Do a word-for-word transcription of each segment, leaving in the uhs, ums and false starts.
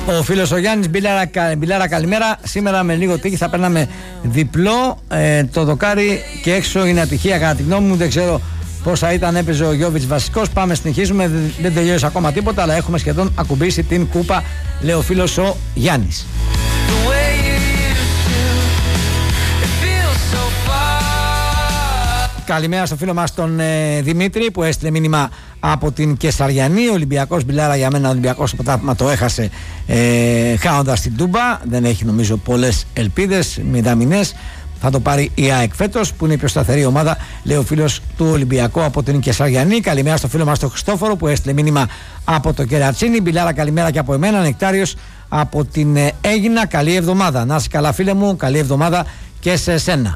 Ο φίλος ο Γιάννης Μπιλάρα, Μπιλάρα, καλημέρα. Σήμερα με λίγο τύχη θα παίρναμε διπλό. Ε, το δοκάρι και έξω είναι ατυχία κατά τη γνώμη μου. Δεν ξέρω πόσα ήταν, έπαιζε ο Γιώβιτς βασικός. Πάμε, συνεχίζουμε. Δεν τελειώσει ακόμα τίποτα, αλλά έχουμε σχεδόν ακουμπήσει την κούπα, λέει ο φίλος ο Γιάννης. Καλημέρα στο φίλο μας τον ε, Δημήτρη που έστειλε μήνυμα από την Κεσαριανή. Ο Ολυμπιακός Μπιλάρα, για μένα ο Ολυμπιακός το πρωτάθλημα το έχασε ε, χάνοντας την Τούμπα. Δεν έχει νομίζω πολλές ελπίδες, μηδαμινές. Θα το πάρει η ΑΕΚ φέτος που είναι η πιο σταθερή ομάδα, λέει ο φίλος του Ολυμπιακού από την Κεσαριανή. Καλημέρα στο φίλο μας τον Χριστόφορο που έστειλε μήνυμα από το Κερατσίνι. Μπιλάρα, καλημέρα και από εμένα. Νεκτάριος από την ε, Έγινα. Καλή εβδομάδα. Να είσαι καλά, φίλε μου. Καλή εβδομάδα και σε εσένα.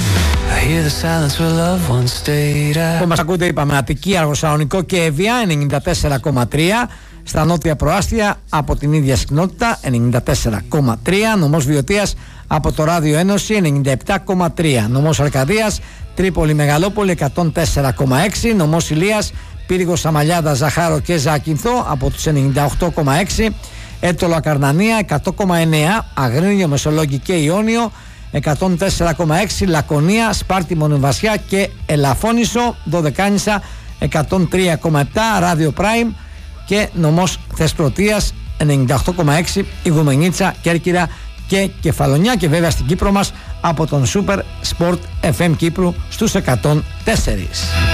Που μας ακούτε, είπαμε, Αττική, Αργοσαλονικό και Εύβοια ενενήντα τέσσερα κόμμα τρία, στα νότια προάστια από την ίδια συχνότητα ενενήντα τέσσερα κόμμα τρία, νομός Βιωτίας από το Ράδιο Ένωση ενενήντα επτά κόμμα τρία, νομός Αρκαδίας Τρίπολη Μεγαλόπολη εκατόν τέσσερα κόμμα έξι, νομός Ηλίας Πύργος Σαμαλιάδα Ζαχάρο και Ζακυνθό από τους ενενήντα οκτώ κόμμα έξι, Έτολο Ακαρνανία εκατό κόμμα εννέα, Αγρίνιο Μεσολόγγι και Ιόνιο εκατόν τέσσερα κόμμα έξι, Λακωνία, Σπάρτη Μονοβασιά και Ελαφώνησο, Δωδεκάνησα εκατόν τρία κόμμα επτά, Ράδιο Prime και νομός Θεσπρωτείας ενενήντα οκτώ κόμμα έξι, Ιγουμενίτσα, Κέρκυρα και Κεφαλονιά, και βέβαια στην Κύπρο μας από τον Super Sport εφ εμ Κύπρου στους εκατόν τέσσερα.